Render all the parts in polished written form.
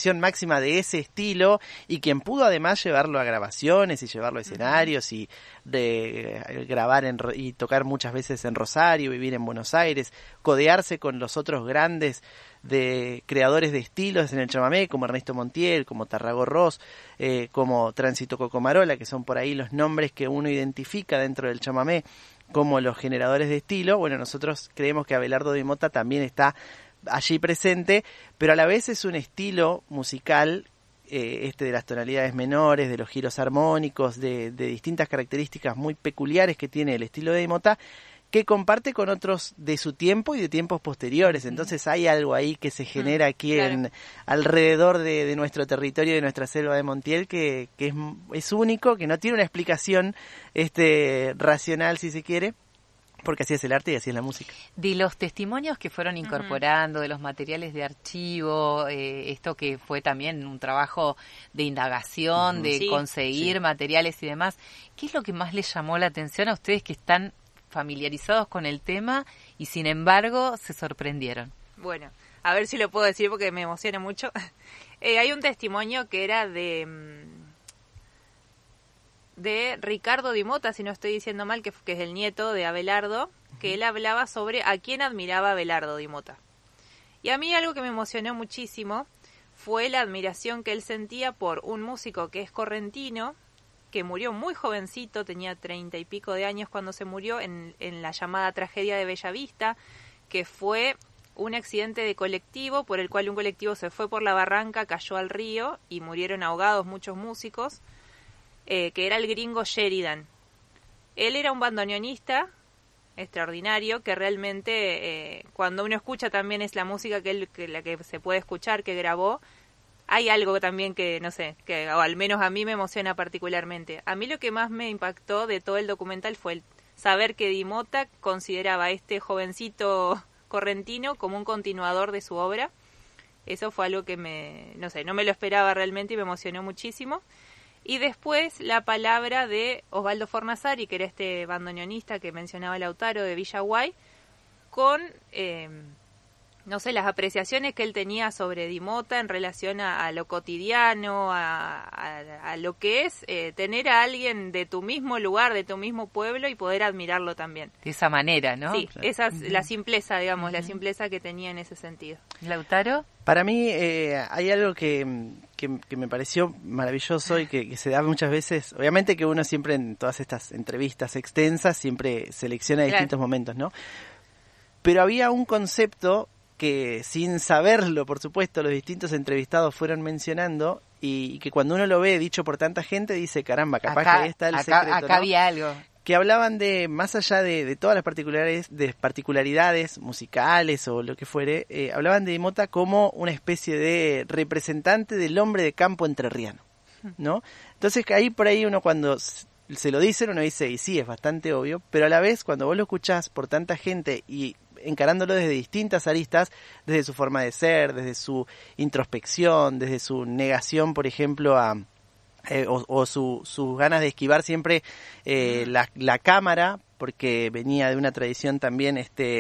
expresión máxima de ese estilo, y quien pudo además llevarlo a grabaciones y llevarlo a escenarios y de grabar y tocar muchas veces en Rosario, vivir en Buenos Aires, codearse con los otros grandes de creadores de estilos en el chamamé, como Ernesto Montiel, como Tarragó Ross, como Tránsito Cocomarola, que son por ahí los nombres que uno identifica dentro del chamamé como los generadores de estilo. Bueno, nosotros creemos que Abelardo Di Motta también está allí presente, pero a la vez es un estilo musical, de las tonalidades menores, de los giros armónicos, de distintas características muy peculiares que tiene el estilo de Di Motta, que comparte con otros de su tiempo y de tiempos posteriores. Entonces hay algo ahí que se genera aquí alrededor de nuestro territorio, de nuestra selva de Montiel, que es único, que no tiene una explicación racional, si se quiere, porque así es el arte y así es la música. De los testimonios que fueron incorporando, de los materiales de archivo, esto que fue también un trabajo de indagación, de conseguir materiales y demás, ¿qué es lo que más les llamó la atención a ustedes que están familiarizados con el tema y sin embargo se sorprendieron? Bueno, a ver si lo puedo decir porque me emociona mucho. Hay un testimonio que era de Ricardo Di Motta, si no estoy diciendo mal, que es el nieto de Abelardo, que él hablaba sobre a quién admiraba Abelardo Di Motta. Y a mí algo que me emocionó muchísimo fue la admiración que él sentía por un músico que es correntino, que murió muy jovencito, tenía 30 y pico de años cuando se murió en la llamada tragedia de Bellavista, que fue un accidente de colectivo por el cual un colectivo se fue por la barranca, cayó al río y murieron ahogados muchos músicos, que era el gringo Sheridan. Él era un bandoneonista extraordinario que realmente cuando uno escucha también es la música la que se puede escuchar, que grabó. Hay algo también que, no sé, que o al menos a mí me emociona particularmente. A mí lo que más me impactó de todo el documental fue el saber que Di Motta consideraba a este jovencito correntino como un continuador de su obra. Eso fue algo que no me lo esperaba realmente y me emocionó muchísimo. Y después la palabra de Osvaldo Fornazari, que era este bandoneonista que mencionaba Lautaro de Villaguay, con las apreciaciones que él tenía sobre Di Motta en relación a lo cotidiano, a lo que es tener a alguien de tu mismo lugar, de tu mismo pueblo y poder admirarlo también. De esa manera, ¿no? Sí, claro. Esa es la simpleza, digamos, la simpleza que tenía en ese sentido. ¿Lautaro? Para mí hay algo que me pareció maravilloso y que se da muchas veces. Obviamente que uno siempre en todas estas entrevistas extensas siempre selecciona distintos momentos, ¿no? Pero había un concepto que sin saberlo, por supuesto, los distintos entrevistados fueron mencionando y que cuando uno lo ve dicho por tanta gente dice, caramba, capaz que ahí está el secreto, acá ¿no? había algo. Que hablaban de, más allá de todas las particularidades musicales o lo que fuere, hablaban de Di Motta como una especie de representante del hombre de campo entrerriano, ¿no? Entonces ahí por ahí uno cuando se lo dicen, uno dice, y sí, es bastante obvio, pero a la vez cuando vos lo escuchás por tanta gente y encarándolo desde distintas aristas, desde su forma de ser, desde su introspección, desde su negación, por ejemplo, o sus ganas de esquivar siempre la cámara, porque venía de una tradición también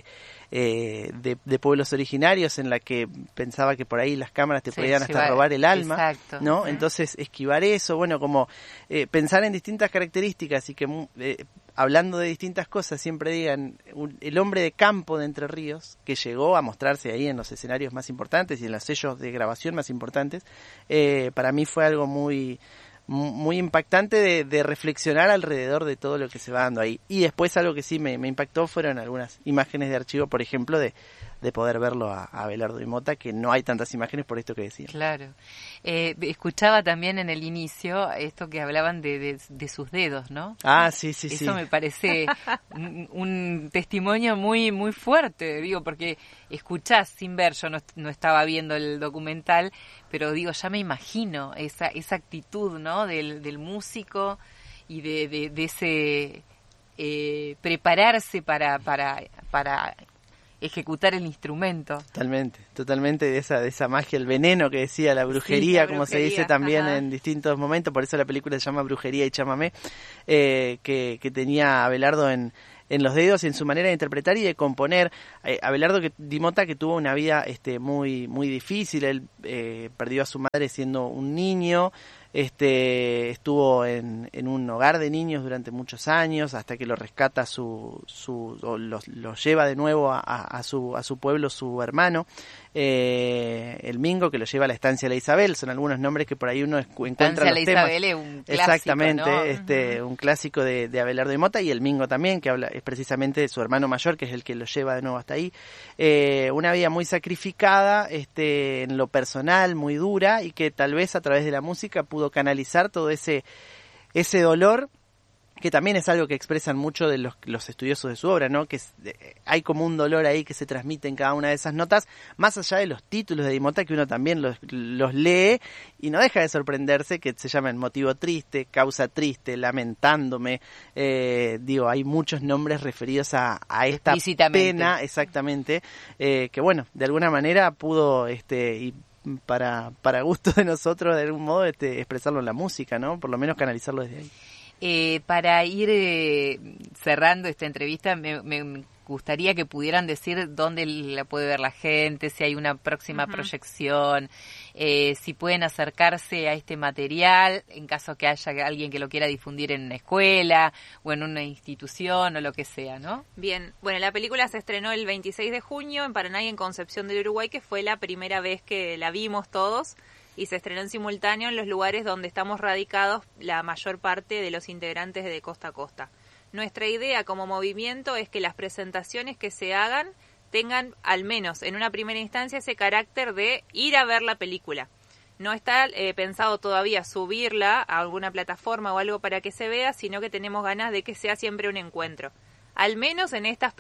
de pueblos originarios en la que pensaba que por ahí las cámaras te podían hasta robar el alma, exacto, ¿no? Entonces esquivar eso, bueno, como pensar en distintas características y que hablando de distintas cosas siempre digan el hombre de campo de Entre Ríos, que llegó a mostrarse ahí en los escenarios más importantes y en los sellos de grabación más importantes, para mí fue algo muy impactante de reflexionar alrededor de todo lo que se va dando ahí. Y después algo que sí me impactó fueron algunas imágenes de archivo, por ejemplo, de poder verlo a Abelardo Di Motta, que no hay tantas imágenes por esto que decía. Claro. Escuchaba también en el inicio esto que hablaban de sus dedos, ¿no? Ah, sí. Eso me parece un testimonio muy muy fuerte, digo, porque escuchás sin ver, yo no estaba viendo el documental, pero digo, ya me imagino esa actitud, ¿no? Del músico y de ese prepararse para ejecutar el instrumento. Totalmente de esa magia, el veneno que decía, la brujería, como se dice también en distintos momentos, por eso la película se llama Brujería y Chamamé, que tenía Abelardo en los dedos y en su manera de interpretar y de componer. Abelardo Di Mota, que tuvo una vida muy muy difícil. Él perdió a su madre siendo un niño. Estuvo en un hogar de niños durante muchos años hasta que lo rescata lo lleva de nuevo a su pueblo su hermano, el Mingo, que lo lleva a la estancia de la Isabel. Son algunos nombres que por ahí uno encuentra los temas. Isabel es un clásico, exactamente, ¿no? Un clásico de Abelardo Di Mota, y el Mingo también, que habla es precisamente de su hermano mayor, que es el que lo lleva de nuevo hasta ahí. Una vida muy sacrificada, en lo personal, muy dura, y que tal vez a través de la música pudo canalizar todo ese dolor, que también es algo que expresan mucho de los estudiosos de su obra, ¿no? Que hay como un dolor ahí que se transmite en cada una de esas notas, más allá de los títulos de Di Mota, que uno también los lee y no deja de sorprenderse, que se llaman Motivo Triste, Causa Triste, Lamentándome. Hay muchos nombres referidos a esta pena, exactamente, que bueno, de alguna manera pudo, y para gusto de nosotros, de algún modo, expresarlo en la música, ¿no? Por lo menos canalizarlo desde ahí. Para ir cerrando esta entrevista, me gustaría que pudieran decir dónde la puede ver la gente, si hay una próxima proyección, si pueden acercarse a este material en caso que haya alguien que lo quiera difundir en una escuela o en una institución o lo que sea, ¿no? Bien, bueno, la película se estrenó el 26 de junio en Paraná y en Concepción del Uruguay, que fue la primera vez que la vimos todos, y se estrenó en simultáneo en los lugares donde estamos radicados la mayor parte de los integrantes de Costa a Costa. Nuestra idea como movimiento es que las presentaciones que se hagan tengan, al menos en una primera instancia, ese carácter de ir a ver la película. No está pensado todavía subirla a alguna plataforma o algo para que se vea, sino que tenemos ganas de que sea siempre un encuentro. Al menos en este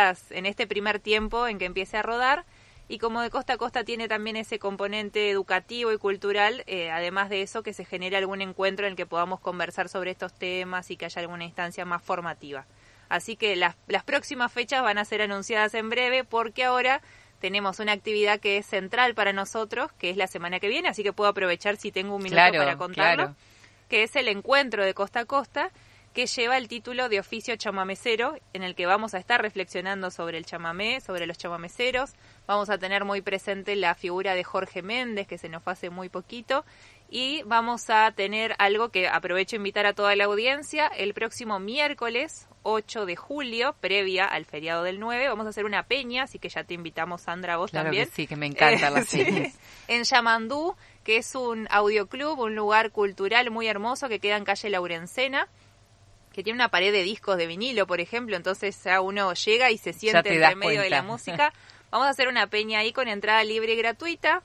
primer tiempo en que empiece a rodar. Y como de Costa a Costa tiene también ese componente educativo y cultural, además de eso, que se genere algún encuentro en el que podamos conversar sobre estos temas y que haya alguna instancia más formativa. Así que las próximas fechas van a ser anunciadas en breve, porque ahora tenemos una actividad que es central para nosotros, que es la semana que viene, así que puedo aprovechar si tengo un minuto para contarlo, que es el encuentro de Costa a Costa, que lleva el título de Oficio Chamamecero, en el que vamos a estar reflexionando sobre el chamamé, sobre los chamameceros. Vamos a tener muy presente la figura de Jorge Méndez, que se nos fue hace muy poquito, y vamos a tener algo que aprovecho a invitar a toda la audiencia. El próximo miércoles 8 de julio, previa al feriado del 9, vamos a hacer una peña, así que ya te invitamos, Sandra, vos también. Claro que sí, que me encantan las peñas. En Yamandú, que es un audioclub, un lugar cultural muy hermoso que queda en calle Laurencena, que tiene una pared de discos de vinilo, por ejemplo, entonces ya uno llega y se siente entre medio de la música. Vamos a hacer una peña ahí con entrada libre y gratuita.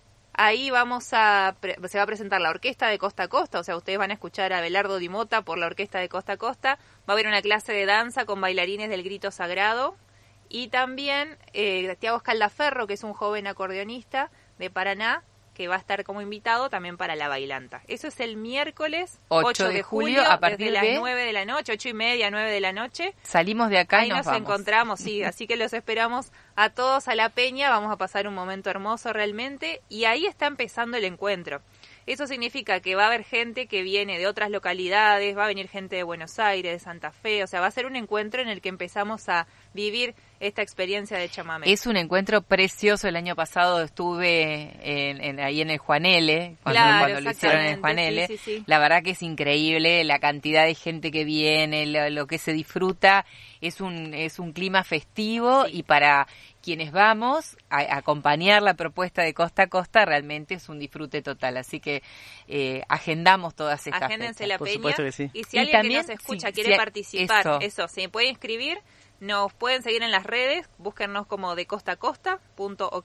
Ahí se va a presentar la orquesta de Costa a Costa, o sea, ustedes van a escuchar a Abelardo Di Mota por la orquesta de Costa a Costa. Va a haber una clase de danza con bailarines del Grito Sagrado. Y también Tiago Escaldaferro, que es un joven acordeonista de Paraná, que va a estar como invitado también para la bailanta. Eso es el miércoles 8 de julio a partir desde las 9 de la noche, 8:30, 9 de la noche. Salimos de acá y nos vamos. Encontramos, sí, así que los esperamos a todos a la peña, vamos a pasar un momento hermoso realmente, y ahí está empezando el encuentro. Eso significa que va a haber gente que viene de otras localidades, va a venir gente de Buenos Aires, de Santa Fe, o sea, va a ser un encuentro en el que empezamos a vivir esta experiencia de chamamé. Es un encuentro precioso. El año pasado estuve ahí en el Juan L, cuando lo hicieron en el Juan L. Sí. La verdad que es increíble la cantidad de gente que viene, lo que se disfruta. Es un clima festivo, y para quienes vamos a acompañar la propuesta de Costa a Costa realmente es un disfrute total. Así que agendamos todas estas Agéndense fechas. la Por peña. supuesto que sí. Y si alguien también, que nos escucha quiere participar, eso, se puede inscribir. Nos pueden seguir en las redes, búsquennos como de costacosta.ok,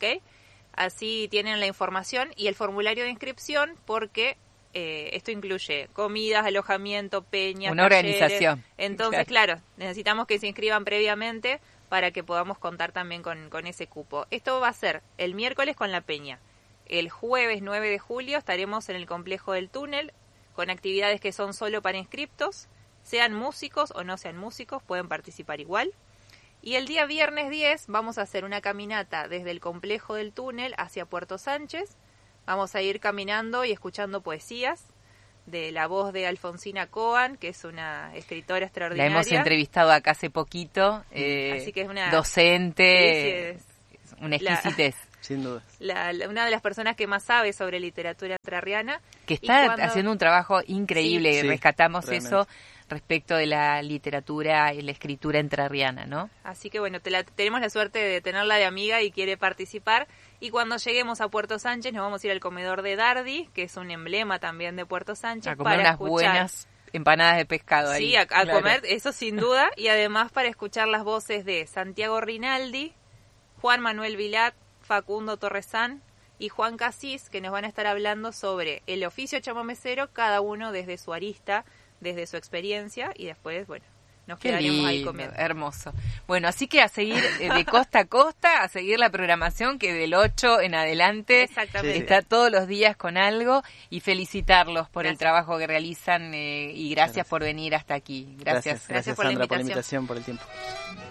así tienen la información y el formulario de inscripción, porque esto incluye comidas, alojamiento, peñas, una talleres. Organización. Entonces, claro, necesitamos que se inscriban previamente para que podamos contar también con ese cupo. Esto va a ser el miércoles con la peña. El jueves 9 de julio estaremos en el complejo del túnel con actividades que son solo para inscriptos, sean músicos o no sean músicos, pueden participar igual. Y el día viernes 10 vamos a hacer una caminata desde el complejo del túnel hacia Puerto Sánchez. Vamos a ir caminando y escuchando poesías. de la voz de Alfonsina Coan, que es una escritora La extraordinaria. hemos entrevistado acá hace poquito, Así que es una docente, sí, una exquisitez. Sin duda. Una de las personas que más sabe sobre literatura entrerriana. Que está Y cuando- haciendo un trabajo increíble, Sí, sí, rescatamos realmente. eso respecto de la literatura y la escritura entrerriana, ¿no? Así que bueno, tenemos la suerte de tenerla de amiga y quiere participar. Y cuando lleguemos a Puerto Sánchez nos vamos a ir al comedor de Dardi, que es un emblema también de Puerto Sánchez. A comer para unas escuchar. buenas empanadas de pescado ahí. Sí, a Claro. comer, eso sin duda. Y además para escuchar las voces de Santiago Rinaldi, Juan Manuel Vilat, Facundo Torresán y Juan Casís, que nos van a estar hablando sobre el oficio chamamecero, cada uno desde su arista, desde su experiencia, y después, bueno, nos Qué quedaremos ahí lindo, comiendo. hermoso. Bueno, así que a seguir de costa a costa, a seguir la programación que del 8 en adelante Exactamente. está todos los días con algo, y felicitarlos por el Gracias. trabajo que realizan y gracias por venir hasta aquí. Gracias. Gracias por la Sandra, por la invitación. invitación, por el tiempo.